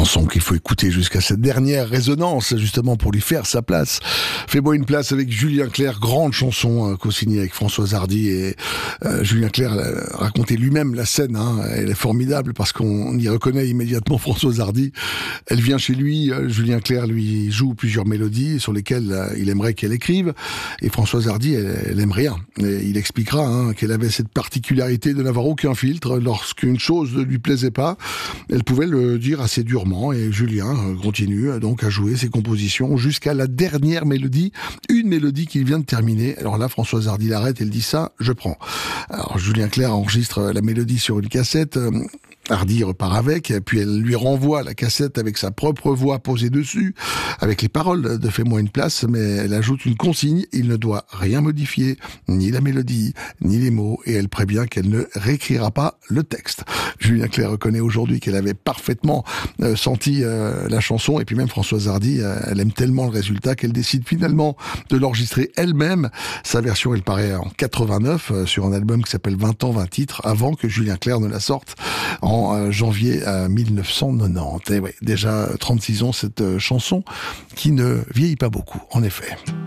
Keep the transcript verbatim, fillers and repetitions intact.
chanson qu'il faut écouter jusqu'à cette dernière résonance, justement pour lui faire sa place. Fais-moi une place avec Julien Clerc, grande chanson euh, co-signée avec Françoise Hardy, et euh, Julien Clerc euh, racontait lui-même la scène, hein, elle est formidable parce qu'on y reconnaît immédiatement Françoise Hardy. Elle vient chez lui, euh, Julien Clerc lui joue plusieurs mélodies sur lesquelles euh, il aimerait qu'elle écrive, et Françoise Hardy, elle, elle aime rien. Et il expliquera hein, qu'elle avait cette particularité de n'avoir aucun filtre. Lorsqu'une chose ne lui plaisait pas, elle pouvait le dire assez durement, et Julien continue donc à jouer ses compositions jusqu'à la dernière mélodie, une mélodie qu'il vient de terminer. Alors là, Françoise Hardy l'arrête, elle dit ça, je prends. Alors Julien Clerc enregistre la mélodie sur une cassette, Hardy repart avec, puis elle lui renvoie la cassette avec sa propre voix posée dessus, avec les paroles de Fais-moi une place, mais elle ajoute une consigne, il ne doit rien modifier, ni la mélodie, ni les mots, et elle prévient qu'elle ne réécrira pas le texte. Julien Clerc reconnaît aujourd'hui qu'elle avait parfaitement euh, senti euh, la chanson, et puis même Françoise Hardy, euh, elle aime tellement le résultat qu'elle décide finalement de l'enregistrer elle-même. Sa version, elle paraît en quatre-vingt-neuf, euh, sur un album qui s'appelle vingt ans, vingt titres, avant que Julien Clerc ne la sorte en en janvier mille neuf cent quatre-vingt-dix. Et ouais, déjà trente-six ans, cette chanson qui ne vieillit pas beaucoup, en effet.